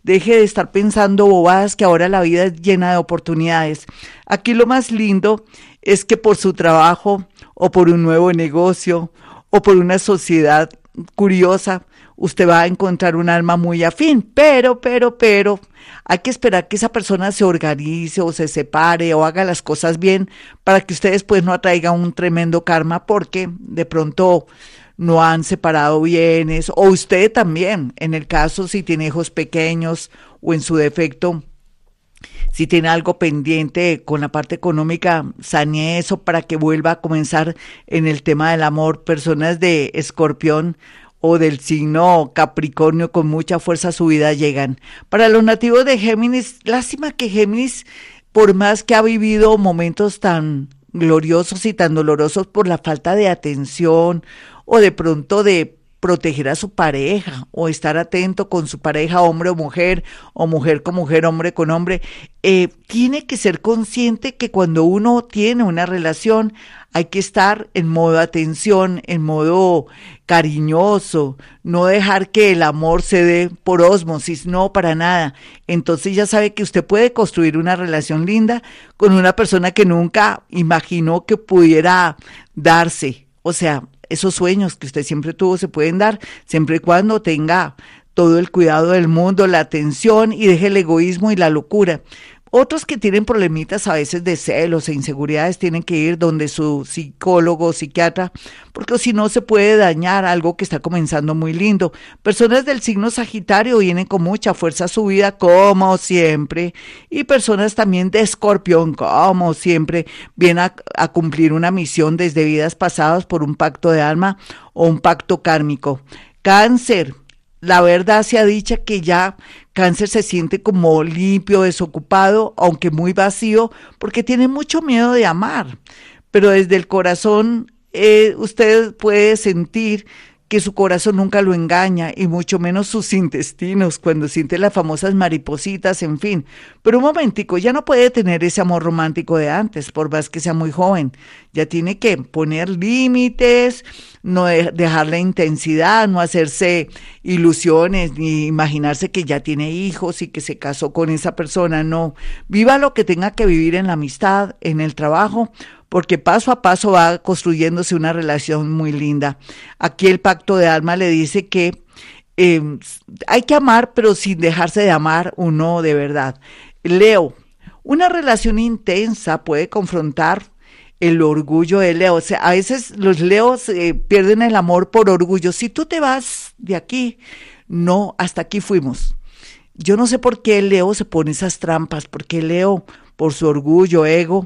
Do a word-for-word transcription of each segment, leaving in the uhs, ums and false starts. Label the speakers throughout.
Speaker 1: Deje de estar pensando bobadas, que ahora la vida es llena de oportunidades. Aquí lo más lindo es que por su trabajo o por un nuevo negocio o por una sociedad curiosa, usted va a encontrar un alma muy afín, pero, pero, pero, hay que esperar que esa persona se organice o se separe o haga las cosas bien para que usted después no atraiga un tremendo karma, porque de pronto no han separado bienes, o usted también, en el caso si tiene hijos pequeños o en su defecto, si tiene algo pendiente con la parte económica, sane eso para que vuelva a comenzar en el tema del amor. Personas de Escorpión o del signo Capricornio con mucha fuerza a su vida llegan. Para los nativos de Géminis, lástima que Géminis, por más que ha vivido momentos tan gloriosos y tan dolorosos por la falta de atención o de pronto de proteger a su pareja o estar atento con su pareja, hombre o mujer, o mujer con mujer, hombre con hombre, eh, tiene que ser consciente que cuando uno tiene una relación hay que estar en modo atención, en modo cariñoso, no dejar que el amor se dé por ósmosis, no, para nada. Entonces ya sabe que usted puede construir una relación linda con una persona que nunca imaginó que pudiera darse, o sea, esos sueños que usted siempre tuvo se pueden dar, siempre y cuando tenga todo el cuidado del mundo, la atención y deje el egoísmo y la locura. Otros que tienen problemitas a veces de celos e inseguridades tienen que ir donde su psicólogo o psiquiatra, porque si no se puede dañar algo que está comenzando muy lindo. Personas del signo Sagitario vienen con mucha fuerza a su vida, como siempre, y personas también de Escorpión, como siempre, vienen a, a cumplir una misión desde vidas pasadas por un pacto de alma o un pacto kármico. Cáncer. La verdad sea dicha que ya Cáncer se siente como limpio, desocupado, aunque muy vacío, porque tiene mucho miedo de amar. Pero desde el corazón eh, usted puede sentir que su corazón nunca lo engaña, y mucho menos sus intestinos, cuando siente las famosas maripositas, en fin. Pero un momentico, ya no puede tener ese amor romántico de antes, por más que sea muy joven. Ya tiene que poner límites, no de- dejar la intensidad, no hacerse ilusiones, ni imaginarse que ya tiene hijos y que se casó con esa persona, no. Viva lo que tenga que vivir en la amistad, en el trabajo, porque paso a paso va construyéndose una relación muy linda. Aquí el pacto de alma le dice que eh, hay que amar, pero sin dejarse de amar uno de verdad. Leo, una relación intensa puede confrontar el orgullo de Leo. O sea, a veces los Leos eh, pierden el amor por orgullo. Si tú te vas de aquí, no, hasta aquí fuimos. Yo no sé por qué Leo se pone esas trampas, porque Leo, por su orgullo, ego,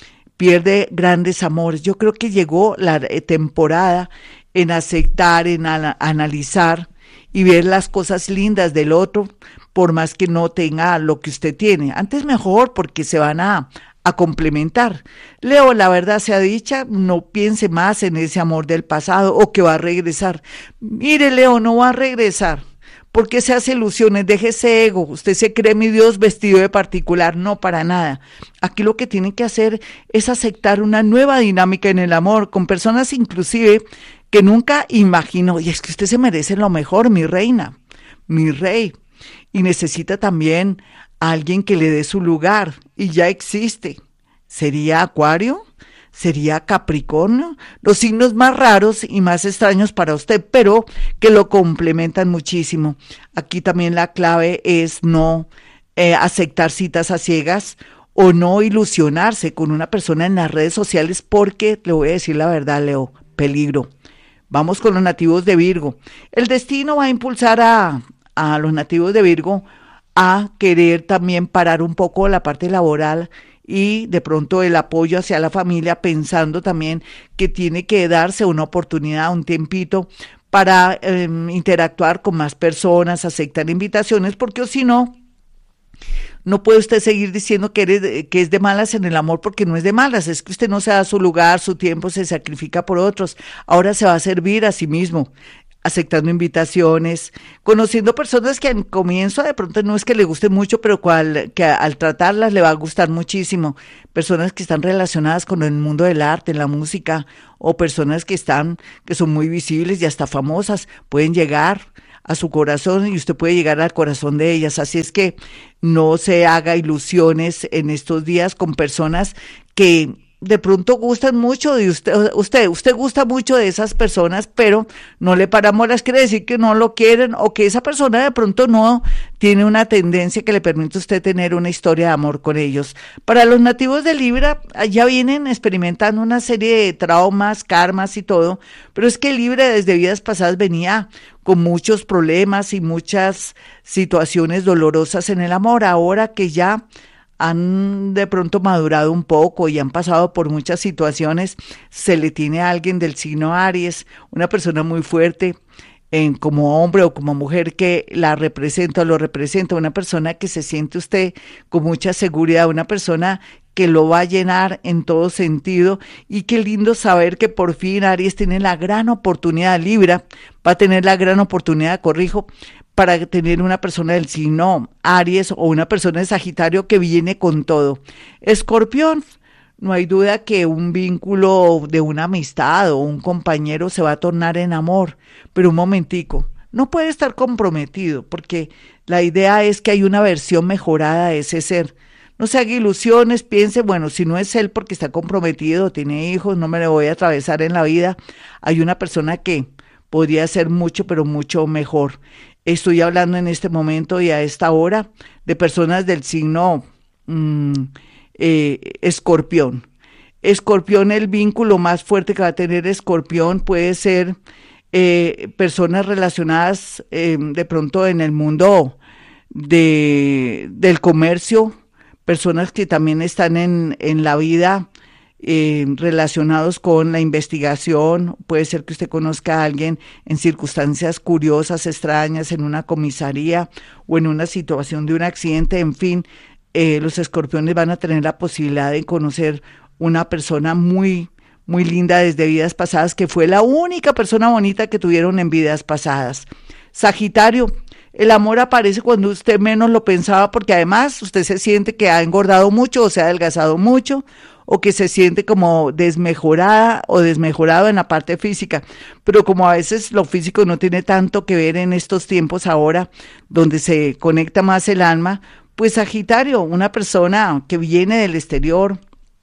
Speaker 1: pierde grandes amores. Yo creo que llegó la eh, temporada en aceptar, en ana- analizar y ver las cosas lindas del otro, por más que no tenga lo que usted tiene. Antes mejor, porque se van a, a complementar. Leo, la verdad sea dicha, no piense más en ese amor del pasado o que va a regresar. Mire, Leo, no va a regresar. ¿Por qué se hace ilusiones? Deje ese ego. Usted se cree mi Dios vestido de particular. No, para nada. Aquí lo que tiene que hacer es aceptar una nueva dinámica en el amor, con personas inclusive que nunca imaginó. Y es que usted se merece lo mejor, mi reina, mi rey. Y necesita también a alguien que le dé su lugar. Y ya existe. ¿Sería Acuario? ¿Sería Capricornio? Los signos más raros y más extraños para usted, pero que lo complementan muchísimo. Aquí también la clave es no eh, aceptar citas a ciegas o no ilusionarse con una persona en las redes sociales, porque, le voy a decir la verdad, Leo, peligro. Vamos con los nativos de Virgo. El destino va a impulsar a, a los nativos de Virgo a querer también parar un poco la parte laboral y de pronto el apoyo hacia la familia, pensando también que tiene que darse una oportunidad, un tiempito para eh, interactuar con más personas, aceptar invitaciones, porque o si no, no puede usted seguir diciendo que, eres, que es de malas en el amor, porque no es de malas, es que usted no se da su lugar, su tiempo, se sacrifica por otros. Ahora se va a servir a sí mismo, aceptando invitaciones, conociendo personas que en comienzo de pronto no es que le gusten mucho, pero cual, que al tratarlas le va a gustar muchísimo. Personas que están relacionadas con el mundo del arte, la música, o personas que están, que son muy visibles y hasta famosas, pueden llegar a su corazón y usted puede llegar al corazón de ellas. Así es que no se haga ilusiones en estos días con personas que de pronto gustan mucho de usted, usted, usted gusta mucho de esas personas, pero no le paramos las, quiere decir que no lo quieren o que esa persona de pronto no tiene una tendencia que le permite a usted tener una historia de amor con ellos. Para los nativos de Libra, ya vienen experimentando una serie de traumas, karmas y todo, pero es que Libra desde vidas pasadas venía con muchos problemas y muchas situaciones dolorosas en el amor. Ahora que ya han de pronto madurado un poco y han pasado por muchas situaciones, se le tiene a alguien del signo Aries, una persona muy fuerte en, como hombre o como mujer que la representa o lo representa, una persona que se siente usted con mucha seguridad, una persona que lo va a llenar en todo sentido, y qué lindo saber que por fin Aries tiene la gran oportunidad, Libra va a tener la gran oportunidad, corrijo, para tener una persona del signo Aries o una persona de Sagitario que viene con todo. Escorpión, no hay duda que un vínculo de una amistad o un compañero se va a tornar en amor, pero un momentico, no puede estar comprometido porque la idea es que hay una versión mejorada de ese ser. No se haga ilusiones, piense, bueno, si no es él porque está comprometido, tiene hijos, no me le voy a atravesar en la vida, hay una persona que podría ser mucho, pero mucho mejor. Estoy hablando en este momento y a esta hora de personas del signo mmm, eh, Escorpión. Escorpión, el vínculo más fuerte que va a tener Escorpión puede ser eh, personas relacionadas eh, de pronto en el mundo de, del comercio, personas que también están en, en la vida Eh, relacionados con la investigación. Puede ser que usted conozca a alguien en circunstancias curiosas, extrañas, en una comisaría o en una situación de un accidente. En fin, eh, los escorpiones van a tener la posibilidad de conocer una persona muy, muy linda desde vidas pasadas, que fue la única persona bonita que tuvieron en vidas pasadas. Sagitario, el amor aparece cuando usted menos lo pensaba, porque además usted se siente que ha engordado mucho o se ha adelgazado mucho, o que se siente como desmejorada o desmejorado en la parte física, pero como a veces lo físico no tiene tanto que ver en estos tiempos ahora, donde se conecta más el alma, pues Sagitario, una persona que viene del exterior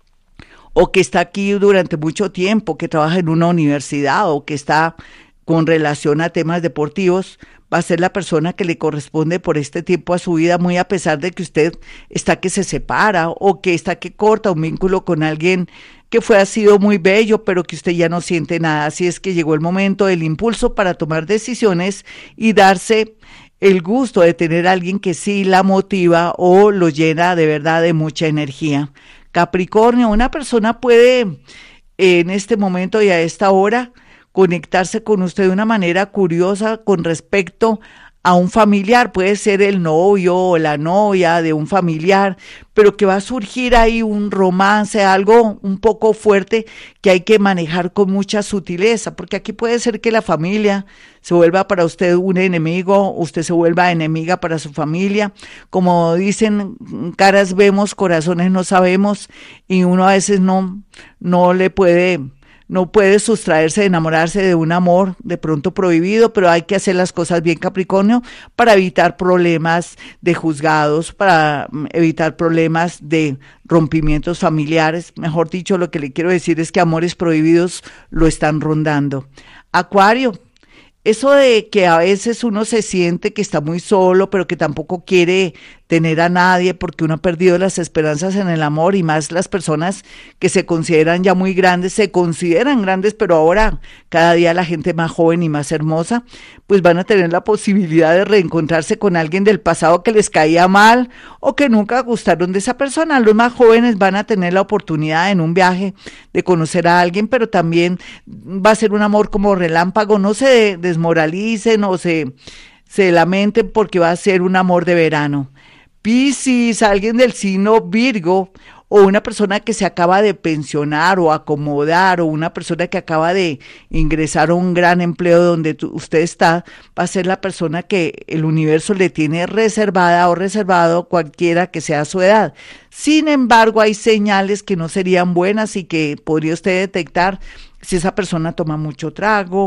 Speaker 1: o que está aquí durante mucho tiempo, que trabaja en una universidad o que está con relación a temas deportivos, va a ser la persona que le corresponde por este tiempo a su vida, muy a pesar de que usted está que se separa o que está que corta un vínculo con alguien que fue, ha sido muy bello, pero que usted ya no siente nada. Así es que llegó el momento del impulso para tomar decisiones y darse el gusto de tener a alguien que sí la motiva o lo llena de verdad de mucha energía. Capricornio, una persona puede en este momento y a esta hora conectarse con usted de una manera curiosa con respecto a un familiar, puede ser el novio o la novia de un familiar, pero que va a surgir ahí un romance, algo un poco fuerte que hay que manejar con mucha sutileza, porque aquí puede ser que la familia se vuelva para usted un enemigo, usted se vuelva enemiga para su familia. Como dicen, caras vemos, corazones no sabemos, y uno a veces no, no le puede... No puede sustraerse de enamorarse de un amor de pronto prohibido, pero hay que hacer las cosas bien, Capricornio, para evitar problemas de juzgados, para evitar problemas de rompimientos familiares. Mejor dicho, lo que le quiero decir es que amores prohibidos lo están rondando. Acuario, eso de que a veces uno se siente que está muy solo, pero que tampoco quiere tener a nadie porque uno ha perdido las esperanzas en el amor, y más las personas que se consideran ya muy grandes, se consideran grandes, pero ahora cada día la gente más joven y más hermosa, pues van a tener la posibilidad de reencontrarse con alguien del pasado que les caía mal o que nunca gustaron de esa persona. Los más jóvenes van a tener la oportunidad en un viaje de conocer a alguien, pero también va a ser un amor como relámpago. No se desmoralicen o se, se lamenten porque va a ser un amor de verano. Piscis, alguien del signo Virgo, o una persona que se acaba de pensionar o acomodar, o una persona que acaba de ingresar a un gran empleo donde tú, usted está, va a ser la persona que el universo le tiene reservada o reservado cualquiera que sea su edad. Sin embargo, hay señales que no serían buenas y que podría usted detectar si esa persona toma mucho trago,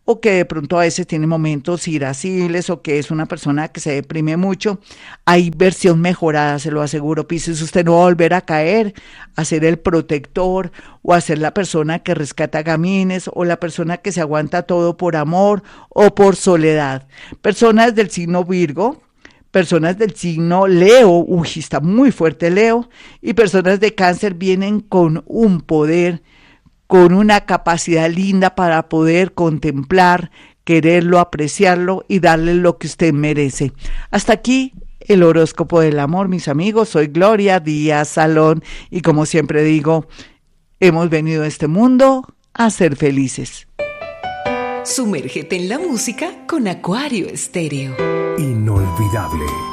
Speaker 1: o que de pronto a veces tiene momentos irascibles, o que es una persona que se deprime mucho, hay versión mejorada, se lo aseguro, Piscis. Usted no va a volver a caer, a ser el protector, o a ser la persona que rescata gamines, o la persona que se aguanta todo por amor o por soledad. Personas del signo Virgo, personas del signo Leo, uy, está muy fuerte Leo, y personas de Cáncer vienen con un poder, con una capacidad linda para poder contemplar, quererlo, apreciarlo y darle lo que usted merece. Hasta aquí el horóscopo del amor, mis amigos. Soy Gloria Díaz Salón y como siempre digo, hemos venido a este mundo a ser felices.
Speaker 2: Sumérgete en la música con Acuario Estéreo.
Speaker 3: Inolvidable.